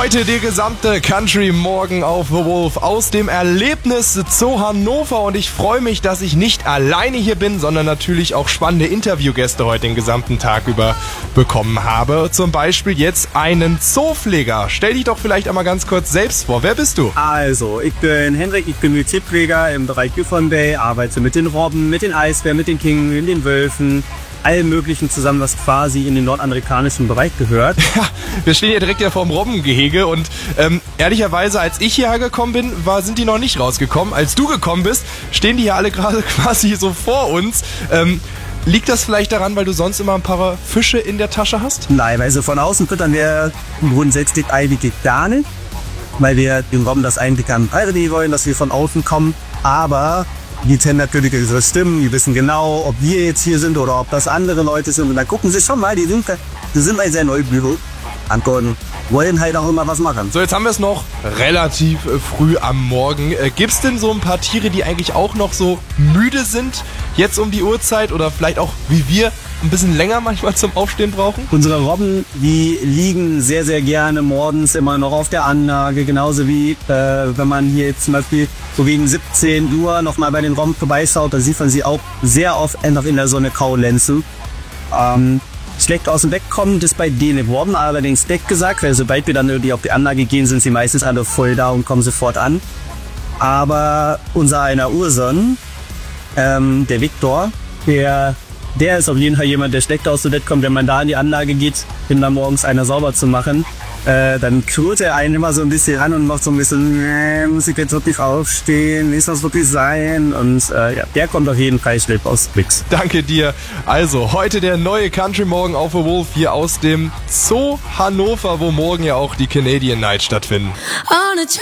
Heute der gesamte Country Morgen auf The Wolf aus dem Erlebnis Zoo Hannover und ich freue mich, dass ich nicht alleine hier bin, sondern natürlich auch spannende Interviewgäste heute den gesamten Tag über bekommen habe. Zum Beispiel jetzt einen Zoopfleger. Stell dich doch vielleicht einmal ganz kurz selbst vor. Wer bist du? Also, ich bin Hendrik, ich bin Tierpfleger im Bereich Gifford Bay, arbeite mit den Robben, mit den Eisbären, mit den Kingen, mit den Wölfen. Allem Möglichen zusammen, was quasi in den nordamerikanischen Bereich gehört. Ja, wir stehen hier direkt ja vorm Robbengehege und ehrlicherweise, als ich hierher gekommen bin, sind die noch nicht rausgekommen. Als du gekommen bist, stehen die hier alle gerade quasi so vor uns. Liegt das vielleicht daran, weil du sonst immer ein paar Fische in der Tasche hast? Nein, also von außen füttern wir grundsätzlich eigentlich gar nicht, weil wir den Robben das eigentlich an die wollen, dass wir von außen kommen, aber die kennen natürlich unsere Stimmen, die wissen genau, ob wir jetzt hier sind oder ob das andere Leute sind. Und dann gucken sie schon mal, die sind halt sehr neugierig und wollen halt auch immer was machen. So, jetzt haben wir es noch relativ früh am Morgen. Gibt's denn so ein paar Tiere, die eigentlich auch noch so müde sind, jetzt um die Uhrzeit oder vielleicht auch wie wir ein bisschen länger manchmal zum Aufstehen brauchen? Unsere Robben, die liegen sehr, sehr gerne morgens immer noch auf der Anlage, genauso wie wenn man hier jetzt zum Beispiel so gegen 17 Uhr nochmal bei den Robben vorbeischaut, da sieht man sie auch sehr oft noch in der Sonne kaulenzen. Schlecht aus dem Bett kommen, das bei denen Robben allerdings nicht gesagt, weil sobald wir dann irgendwie auf die Anlage gehen, sind sie meistens alle voll da und kommen sofort an. Aber unser einer Urson, der Viktor, der ist auf jeden Fall jemand, der schlecht aus dem Bett kommt, wenn man da in die Anlage geht, um dann morgens einer sauber zu machen. Dann knurrt er einen immer so ein bisschen an und macht so ein bisschen, muss ich jetzt wirklich aufstehen, ist das wirklich sein? Und ja, der kommt auf jeden Fall schlecht aus Wix. Danke dir. Also, heute der neue Country Morgen auf The Wolf hier aus dem Zoo Hannover, wo morgen ja auch die Canadian Night stattfinden.